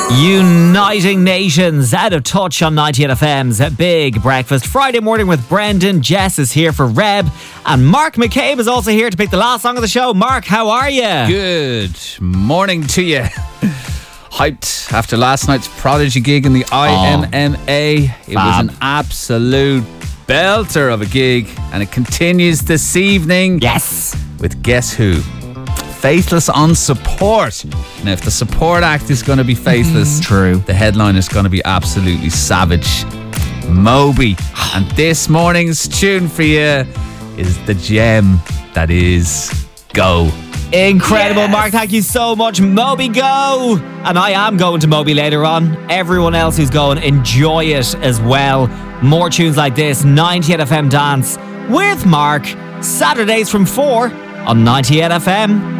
Uniting Nations, Out of Touch on 98 FM's Big Breakfast. Friday morning with Brendan. Jess is here for Reb. And Mark McCabe is also here to pick the last song of the show. Mark, how are you? Good morning to you. Hyped after last night's Prodigy gig in the INMA. It was an absolute belter of a gig. And it continues this evening. Yes. With Guess Who? Faithless on support. Now, if the support act is going to be faithless, true, the headline is going to be absolutely savage. Moby. And this morning's tune for you is the gem that is Go. Incredible, yes. Mark. Thank you so much. Moby, go. And I am going to Moby later on. Everyone else who's going, enjoy it as well. More tunes like this. 98 FM Dance with Mark. Saturdays from 4 on 98 FM.